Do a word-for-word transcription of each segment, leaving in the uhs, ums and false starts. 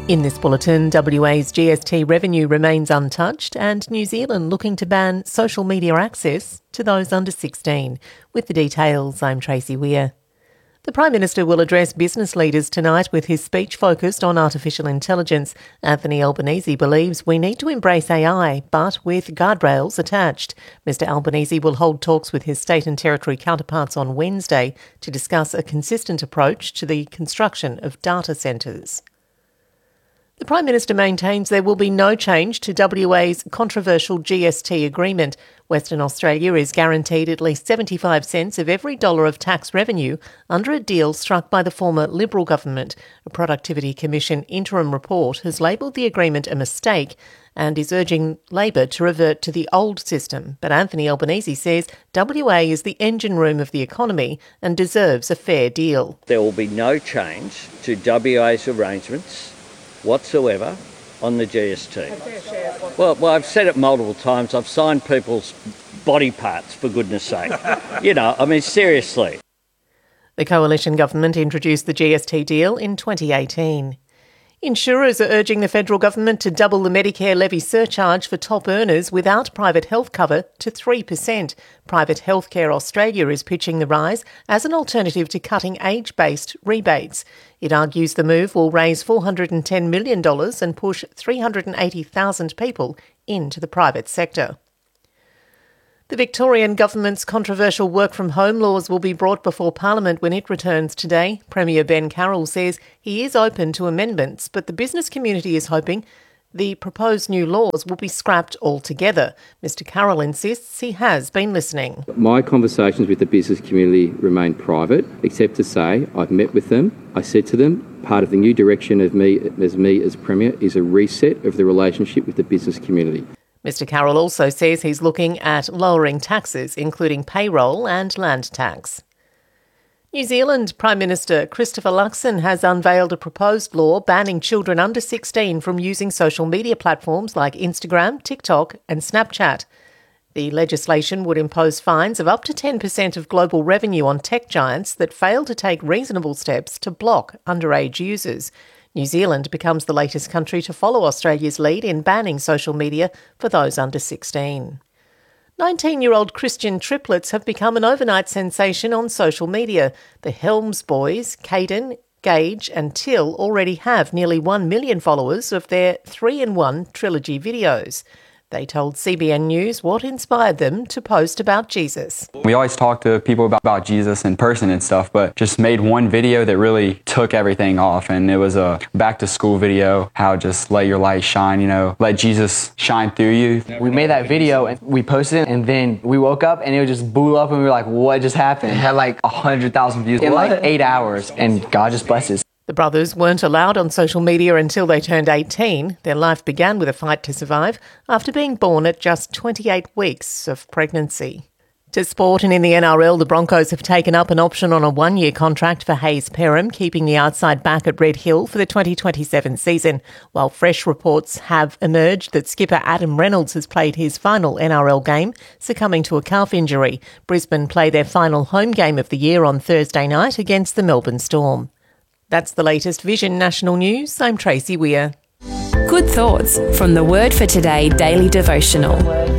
In this bulletin, W A's G S T revenue remains untouched and New Zealand looking to ban social media access to those under sixteen. With the details, I'm Tracy Weir. The Prime Minister will address business leaders tonight with his speech focused on artificial intelligence. Anthony Albanese believes we need to embrace A I, but with guardrails attached. Mister Albanese will hold talks with his state and territory counterparts on Wednesday to discuss a consistent approach to the construction of data centres. The Prime Minister maintains there will be no change to W A's controversial G S T agreement. Western Australia is guaranteed at least seventy-five cents of every dollar of tax revenue under a deal struck by the former Liberal government. A Productivity Commission interim report has labelled the agreement a mistake and is urging Labor to revert to the old system. But Anthony Albanese says W A is the engine room of the economy and deserves a fair deal. There will be no change to W A's arrangements whatsoever on the G S T. Well, well, I've said it multiple times. I've signed people's body parts, for goodness sake. You know, I mean, seriously. The coalition government introduced the G S T deal in twenty eighteen. Insurers are urging the federal government to double the Medicare levy surcharge for top earners without private health cover to three percent. Private Healthcare Australia is pitching the rise as an alternative to cutting age-based rebates. It argues the move will raise four hundred ten million dollars and push three hundred eighty thousand people into the private sector. The Victorian government's controversial work-from-home laws will be brought before Parliament when it returns today. Premier Ben Carroll says he is open to amendments, but the business community is hoping the proposed new laws will be scrapped altogether. Mister Carroll insists he has been listening. My conversations with the business community remain private, except to say I've met with them. I said to them, part of the new direction of me as me as Premier is a reset of the relationship with the business community. Mister Carroll also says he's looking at lowering taxes, including payroll and land tax. New Zealand Prime Minister Christopher Luxon has unveiled a proposed law banning children under sixteen from using social media platforms like Instagram, TikTok and Snapchat. The legislation would impose fines of up to ten percent of global revenue on tech giants that fail to take reasonable steps to block underage users. New Zealand becomes the latest country to follow Australia's lead in banning social media for those under sixteen. nineteen-year-old Christian triplets have become an overnight sensation on social media. The Helms boys, Caden, Gage and Till, already have nearly one million followers of their three-in-one trilogy videos. They told C B N News what inspired them to post about Jesus. We always talk to people about, about Jesus in person and stuff, but just made one video that really took everything off. And it was a back to school video, how just let your light shine, you know, let Jesus shine through you. We made that video and we posted it, and then we woke up and it just blew up and we were like, what just happened? It had like one hundred thousand views in like eight hours and God just blessed us. The brothers weren't allowed on social media until they turned eighteen. Their life began with a fight to survive after being born at just twenty-eight weeks of pregnancy. To sport, and in the N R L, the Broncos have taken up an option on a one-year contract for Hayes Perham, keeping the outside back at Red Hill for the twenty twenty-seven season, while fresh reports have emerged that skipper Adam Reynolds has played his final N R L game, succumbing to a calf injury. Brisbane play their final home game of the year on Thursday night against the Melbourne Storm. That's the latest Vision National News. I'm Tracy Weir. Good thoughts from the Word for Today daily devotional.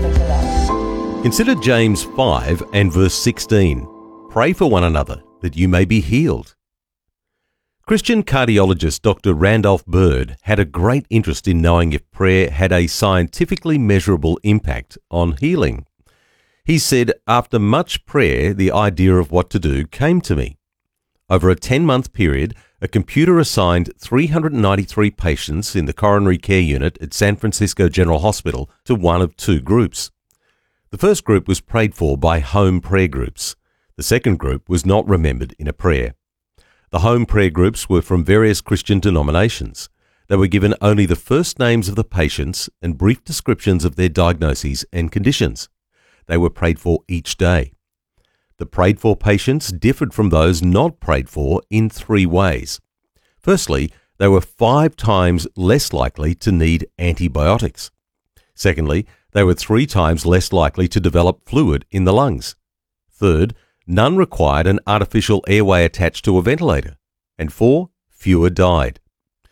Consider James five and verse sixteen. Pray for one another that you may be healed. Christian cardiologist Doctor Randolph Bird had a great interest in knowing if prayer had a scientifically measurable impact on healing. He said, after much prayer, the idea of what to do came to me. Over a ten-month period, a computer assigned three hundred ninety-three patients in the coronary care unit at San Francisco General Hospital to one of two groups. The first group was prayed for by home prayer groups. The second group was not remembered in a prayer. The home prayer groups were from various Christian denominations. They were given only the first names of the patients and brief descriptions of their diagnoses and conditions. They were prayed for each day. The prayed for patients differed from those not prayed for in three ways. Firstly, they were five times less likely to need antibiotics. Secondly, they were three times less likely to develop fluid in the lungs. Third, none required an artificial airway attached to a ventilator. And four, fewer died.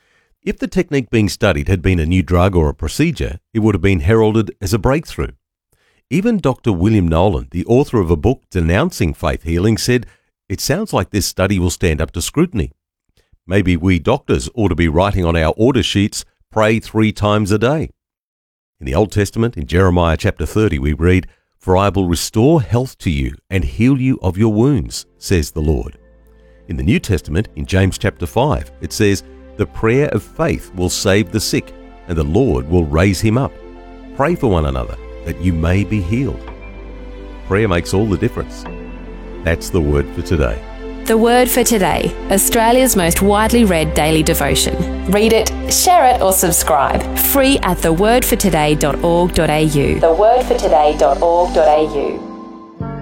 If the technique being studied had been a new drug or a procedure, it would have been heralded as a breakthrough. Even Doctor William Nolan, the author of a book denouncing faith healing, said, "It sounds like this study will stand up to scrutiny. Maybe we doctors ought to be writing on our order sheets, pray three times a day." In the Old Testament, in Jeremiah chapter thirty, we read, "For I will restore health to you and heal you of your wounds, says the Lord." In the New Testament, in James chapter five, it says, "The prayer of faith will save the sick, and the Lord will raise him up. Pray for one another, that you may be healed." Prayer makes all the difference. That's the word for today. The Word for Today, Australia's most widely read daily devotion. Read it, share it or subscribe. Free at the word for today dot org dot a u. the word for today dot org dot a u.